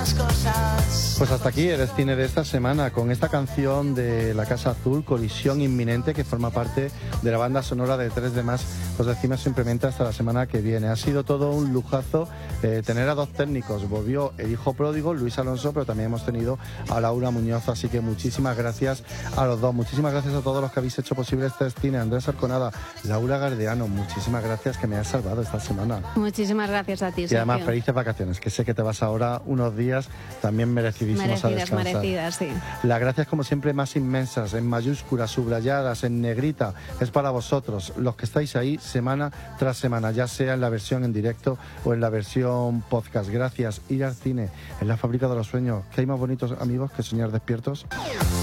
las cosas. Pues hasta aquí el cine de esta semana, con esta canción de La Casa Azul, Colisión Inminente, que forma parte de la banda sonora de 3 de más. Os decimos simplemente hasta la semana que viene. Ha sido todo un lujazo tener a 2 técnicos. Volvió el hijo pródigo, Luis Alonso, pero también hemos tenido a Laura Muñoz, así que muchísimas gracias a los dos. Muchísimas gracias a todos los que habéis hecho posible este cine. Andrés Arconada, Laura Gardeano, muchísimas gracias, que me has salvado esta semana. Muchísimas gracias a ti, Sergio. Y además felices vacaciones, que sé que te vas ahora unos días también merecidísimos a descansar. Merecidas, sí. Las gracias como siempre más inmensas, en mayúsculas, subrayadas, en negrita, es para vosotros, los que estáis ahí semana tras semana, ya sea en la versión en directo o en la versión podcast. Gracias. Ir al cine, en la fábrica de los sueños, que hay más bonitos amigos que soñar despiertos.